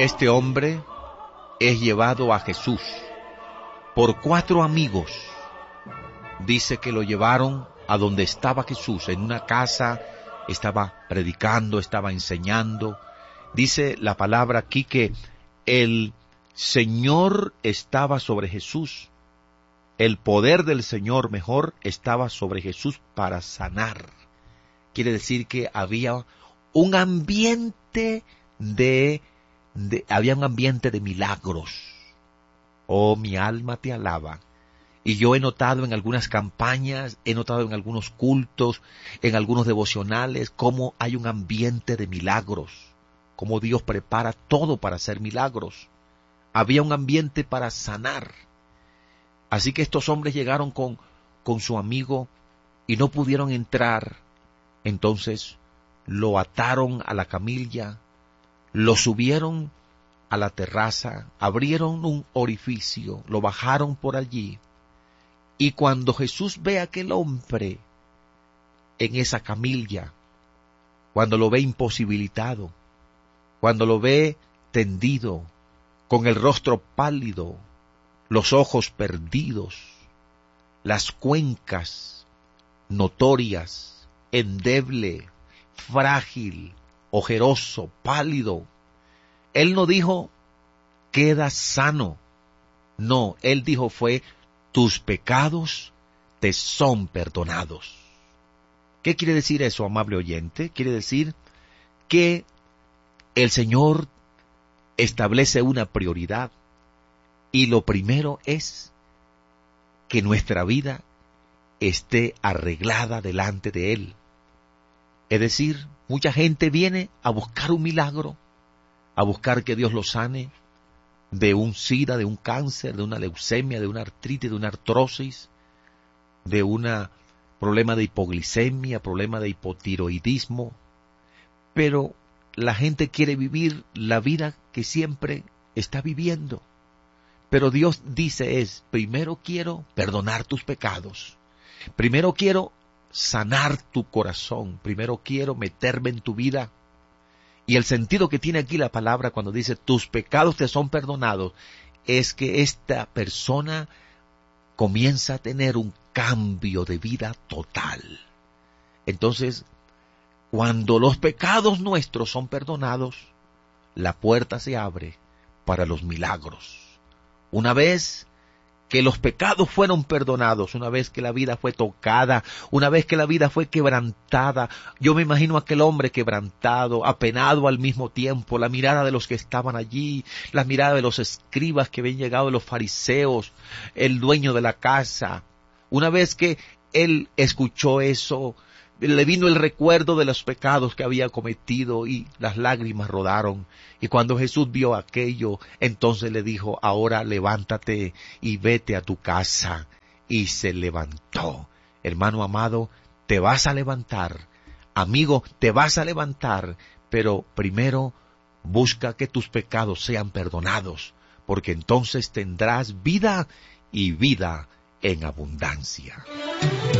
Este hombre es llevado a Jesús por 4 amigos. Dice que lo llevaron a donde estaba Jesús, en una casa, estaba predicando, estaba enseñando. Dice la palabra aquí que el Señor estaba sobre Jesús. El poder del Señor, mejor, estaba sobre Jesús para sanar. Quiere decir que había un ambiente había un ambiente de milagros. Oh, mi alma te alaba. Y yo he notado en algunas campañas, he notado en algunos cultos, en algunos devocionales, cómo hay un ambiente de milagros, cómo Dios prepara todo para hacer milagros. Había un ambiente para sanar. Así que estos hombres llegaron con su amigo y no pudieron entrar. Entonces lo ataron a la camilla, lo subieron a la terraza, abrieron un orificio, lo bajaron por allí. Y cuando Jesús ve a aquel hombre en esa camilla, cuando lo ve imposibilitado, cuando lo ve tendido, con el rostro pálido, los ojos perdidos, las cuencas notorias, endeble, frágil, ojeroso, pálido, Él no dijo, queda sano. No, Él dijo fue, tus pecados te son perdonados. ¿Qué quiere decir eso, amable oyente? Quiere decir que el Señor establece una prioridad y lo primero es que nuestra vida esté arreglada delante de Él. Es decir, mucha gente viene a buscar un milagro, a buscar que Dios lo sane de un SIDA, de un cáncer, de una leucemia, de una artritis, de una artrosis, de un problema de hipoglicemia, problema de hipotiroidismo. Pero la gente quiere vivir la vida que siempre está viviendo. Pero Dios dice primero quiero perdonar tus pecados. Primero quiero sanar tu corazón. Primero quiero meterme en tu vida. Y el sentido que tiene aquí la palabra cuando dice tus pecados te son perdonados, es que esta persona comienza a tener un cambio de vida total. Entonces, cuando los pecados nuestros son perdonados, la puerta se abre para los milagros. Una vez que los pecados fueron perdonados, una vez que la vida fue tocada, una vez que la vida fue quebrantada, yo me imagino a aquel hombre quebrantado, apenado al mismo tiempo, la mirada de los que estaban allí, la mirada de los escribas que habían llegado, de los fariseos, el dueño de la casa. Una vez que él escuchó eso, le vino el recuerdo de los pecados que había cometido y las lágrimas rodaron. Y cuando Jesús vio aquello, entonces le dijo, ahora levántate y vete a tu casa. Y se levantó. Hermano amado, te vas a levantar. Amigo, te vas a levantar. Pero primero busca que tus pecados sean perdonados, porque entonces tendrás vida y vida en abundancia.